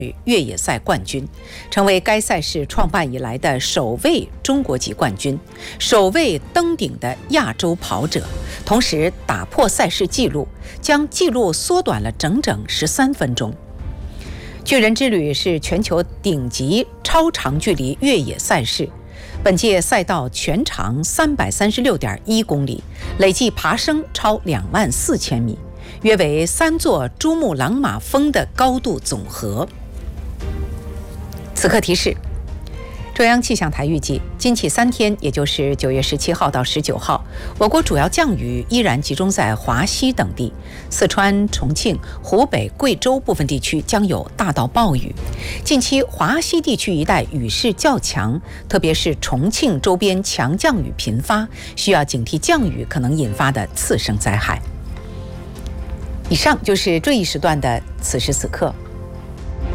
越野赛冠军，成为该赛事创办以来的首位中国籍冠军，首位登顶的亚洲跑者，同时打破赛事纪录，将纪录缩短了整整13分钟。巨人之旅是全球顶级超长距离越野赛事，本届赛道全长336.1公里，累计爬升超24000米，约为3座珠穆朗玛峰的高度总和。此刻提示：中央气象台预计，今起3天，也就是9月17号到19号，我国主要降雨依然集中在华西等地，四川、重庆、湖北、贵州部分地区将有大到暴雨。近期华西地区一带雨势较强，特别是重庆周边强降雨频发，需要警惕降雨可能引发的次生灾害。以上就是这一时段的此时此刻。